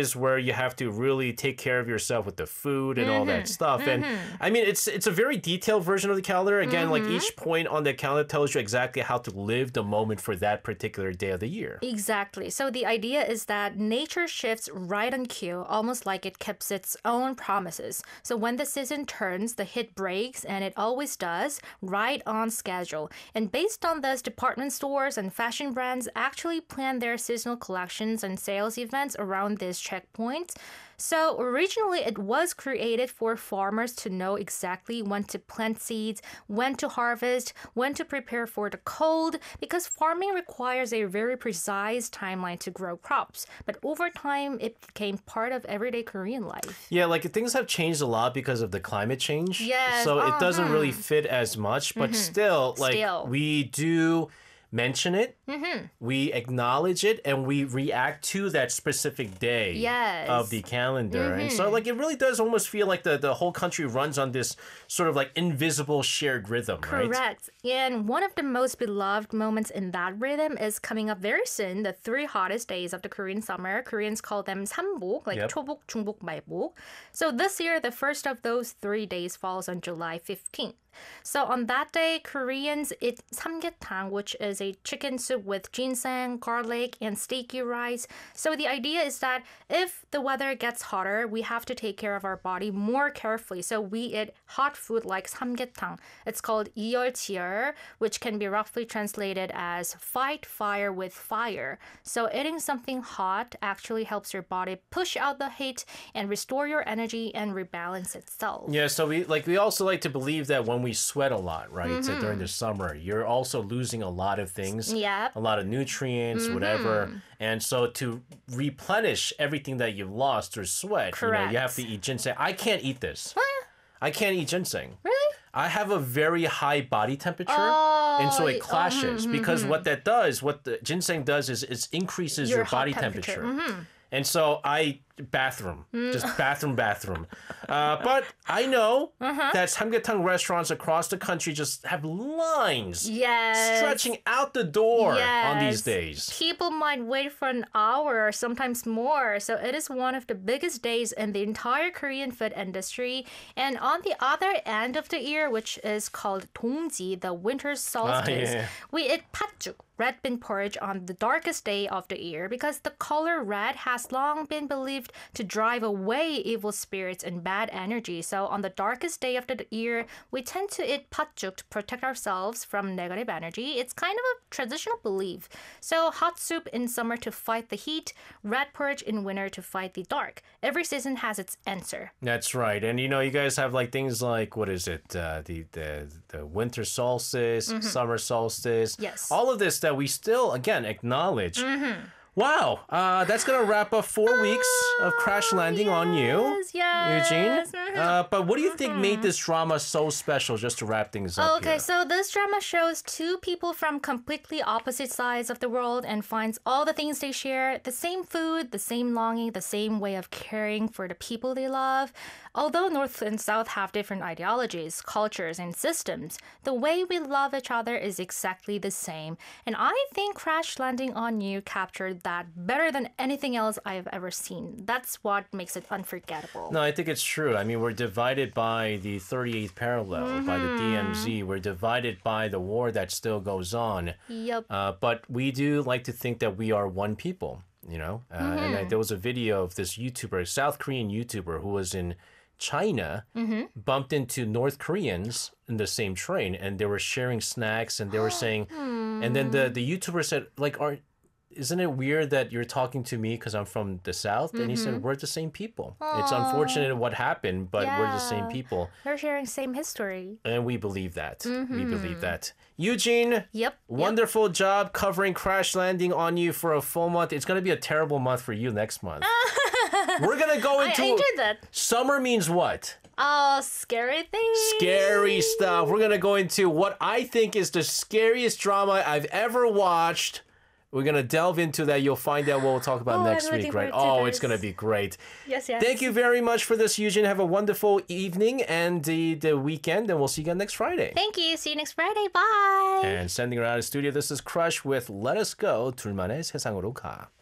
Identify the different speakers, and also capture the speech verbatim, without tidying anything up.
Speaker 1: is where you have to really take care of yourself with the food and mm-hmm. all that stuff. Mm-hmm. And I mean, it's it's a very detailed version of the calendar. Again, mm-hmm. like each point on the calendar tells you exactly how to live the moment for that particular day of the year.
Speaker 2: Exactly. So the idea is that nature shifts right on cue, almost like it keeps its own promises. So when the season turns, the hit breaks, and it always does, right on schedule. And based on this, department stores and fashion brands actually plan their seasonal collections and sales events around these checkpoints. So originally, it was created for farmers to know exactly when to plant seeds, when to harvest, when to prepare for the cold, because farming requires a very precise timeline to grow crops. But over time, it became part of everyday Korean life.
Speaker 1: Yeah, like things have changed a lot because of the climate change.
Speaker 2: Yes.
Speaker 1: So
Speaker 2: uh-huh.
Speaker 1: it doesn't really fit as much, but mm-hmm. still, like
Speaker 2: still.
Speaker 1: we do mention it,
Speaker 2: mm-hmm.
Speaker 1: we acknowledge it, and we react to that specific day
Speaker 2: yes.
Speaker 1: of the calendar.
Speaker 2: Mm-hmm.
Speaker 1: And so like it really does almost feel like the, the whole country runs on this sort of like invisible shared rhythm, right?
Speaker 2: Correct. And one of the most beloved moments in that rhythm is coming up very soon, the three hottest days of the Korean summer. Koreans call them 삼복, like yep. 초복, 중복, 말복. So this year, the first of those three days falls on July fifteenth. So on that day, Koreans eat samgyetang, which is a chicken soup with ginseng, garlic, and sticky rice. So the idea is that if the weather gets hotter, we have to take care of our body more carefully. So we eat hot food like samgyetang. It's called 이열치열, which can be roughly translated as fight fire with fire. So eating something hot actually helps your body push out the heat and restore your energy and rebalance itself.
Speaker 1: Yeah, so we like we also like to believe that when we sweat a lot, right, mm-hmm. so during the summer, you're also losing a lot of things,
Speaker 2: yep.
Speaker 1: a lot of nutrients, mm-hmm. whatever. And so to replenish everything that you've lost through sweat, you know, you have to eat ginseng. I can't eat this.
Speaker 2: What?
Speaker 1: I can't eat ginseng.
Speaker 2: Really?
Speaker 1: I have a very high body temperature,
Speaker 2: oh,
Speaker 1: and so it clashes
Speaker 2: oh, mm-hmm,
Speaker 1: because
Speaker 2: mm-hmm.
Speaker 1: what that does, what the ginseng does is it increases your, your body temperature. temperature. Mm-hmm. And so I bathroom, mm. just bathroom, bathroom. Uh, but I know uh-huh. that samgyetang restaurants across the country just have lines
Speaker 2: yes.
Speaker 1: stretching out the door
Speaker 2: yes.
Speaker 1: on these days.
Speaker 2: People might wait for an hour or sometimes more. So it is one of the biggest days in the entire Korean food industry. And on the other end of the year, which is called 동지, the winter solstice,
Speaker 1: ah, yeah.
Speaker 2: we eat 팥죽, red bean porridge, on the darkest day of the year because the color red has long been believed to drive away evil spirits and bad energy. So on the darkest day of the year, we tend to eat 팥죽 to protect ourselves from negative energy. It's kind of a traditional belief. So hot soup in summer to fight the heat, red porridge in winter to fight the dark. Every season has its answer.
Speaker 1: That's right. And you know, you guys have like things like, what is it? Uh, the, the, the winter solstice, mm-hmm. summer solstice.
Speaker 2: Yes.
Speaker 1: All of this that we still, again, acknowledge.
Speaker 2: Mm-hmm.
Speaker 1: Wow, uh, that's going to wrap up four weeks of Crash Landing
Speaker 2: yes,
Speaker 1: on You,
Speaker 2: yes.
Speaker 1: Eugene. Uh, but what do you think made this drama so special, just to wrap things up
Speaker 2: Okay,
Speaker 1: here?
Speaker 2: so this drama shows two people from completely opposite sides of the world and finds all the things they share, the same food, the same longing, the same way of caring for the people they love. Although North and South have different ideologies, cultures, and systems, the way we love each other is exactly the same. And I think Crash Landing on You captured that better than anything else I've ever seen. That's what makes it unforgettable.
Speaker 1: No, I think it's true. I mean, we're divided by the thirty-eighth parallel, mm-hmm. by the D M Z. We're divided by the war that still goes on.
Speaker 2: Yep.
Speaker 1: Uh, but we do like to think that we are one people, you know? Uh, mm-hmm. And uh, there was a video of this YouTuber, South Korean YouTuber, who was in China,
Speaker 2: mm-hmm.
Speaker 1: bumped into North Koreans in the same train, and they were sharing snacks, and they were saying, and then the, the YouTuber said, like, aren't isn't it weird that you're talking to me because I'm from the South? Mm-hmm. And he said, we're the same people. Aww. It's unfortunate what happened, but yeah. we're the same people.
Speaker 2: They're sharing same history.
Speaker 1: And we believe that. Mm-hmm. We believe that. Eugene,
Speaker 2: yep.
Speaker 1: wonderful
Speaker 2: yep.
Speaker 1: job covering Crash Landing on You for a full month. It's going to be a terrible month for you next month. We're going to go into...
Speaker 2: I, I enjoyed that.
Speaker 1: Summer means what?
Speaker 2: Oh, scary things.
Speaker 1: Scary stuff. We're going to go into what I think is the scariest drama I've ever watched. We're going to delve into that. You'll find out what we'll talk about
Speaker 2: oh,
Speaker 1: next
Speaker 2: I'm
Speaker 1: week, right?
Speaker 2: To
Speaker 1: Oh,
Speaker 2: this.
Speaker 1: It's going to be great.
Speaker 2: Yes, yes.
Speaker 1: Thank you very much for this, Eugene. Have a wonderful evening and the, the weekend, and we'll see you again next Friday.
Speaker 2: Thank you. See you next Friday. Bye.
Speaker 1: And sending her out of the studio, this is Crush with Let Us Go, 둘만의 세상으로 가.